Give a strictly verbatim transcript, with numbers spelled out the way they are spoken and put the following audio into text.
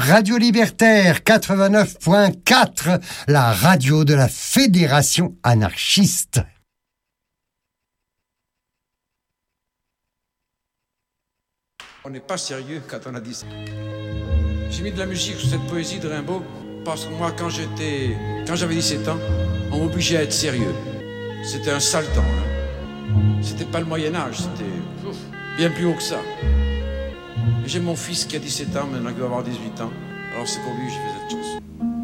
Radio Libertaire quatre-vingt-neuf point quatre, la radio de la Fédération anarchiste. On n'est pas sérieux quand on a dit ça. J'ai mis de la musique sur cette poésie de Rimbaud parce que moi, quand j'étais, quand j'avais dix-sept ans, on m'obligeait à être sérieux. C'était un sale temps. Hein. C'était pas le Moyen-Âge, c'était ouf, bien plus haut que ça. Et j'ai mon fils qui a dix-sept ans, maintenant qui va avoir dix-huit ans. Alors c'est pour lui que j'ai fait cette chanson.